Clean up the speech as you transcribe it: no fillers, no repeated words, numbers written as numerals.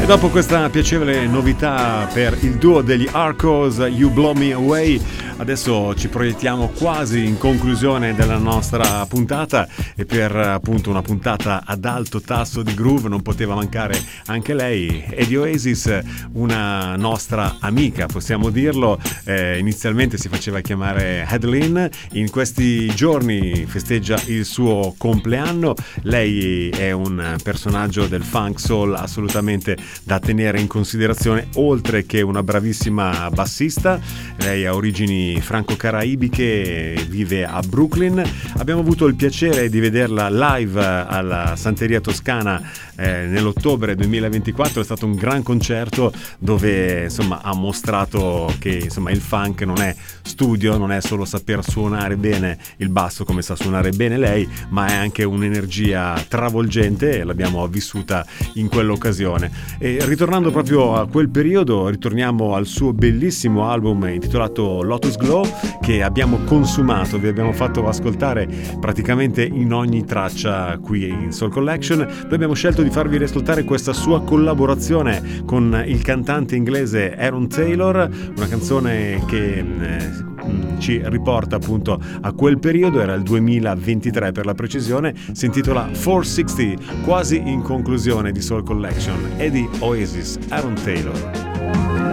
E dopo questa piacevole novità per il duo degli Arcos, You Blow Me Away, adesso ci proiettiamo quasi in conclusione della nostra puntata, e per appunto una puntata ad alto tasso di groove non poteva mancare anche lei, Eddie Oasis, una nostra amica, possiamo dirlo. Inizialmente si faceva chiamare Adeline, in questi giorni festeggia il suo compleanno. Lei è un personaggio del funk soul assolutamente da tenere in considerazione, oltre che una bravissima bassista. Lei ha origini franco-caraibiche, vive a Brooklyn. Abbiamo avuto il piacere di vederla live alla Santeria Toscana nell'ottobre 2024. È stato un gran concerto dove insomma ha mostrato che insomma il funk non è studio, non è solo saper suonare bene il basso come sa suonare bene lei, ma è anche un'energia travolgente, e l'abbiamo vissuta in quell'occasione. E ritornando proprio a quel periodo, ritorniamo al suo bellissimo album intitolato Lotus Glow, che abbiamo consumato, vi abbiamo fatto ascoltare praticamente in ogni traccia qui in Soul Collection. Noi abbiamo scelto di farvi riascoltare questa sua collaborazione con il cantante inglese Aaron Taylor, una canzone che ci riporta appunto a quel periodo, era il 2023 per la precisione, si intitola 460, quasi in conclusione di Soul Collection. Eddie Oasis, Aaron Taylor.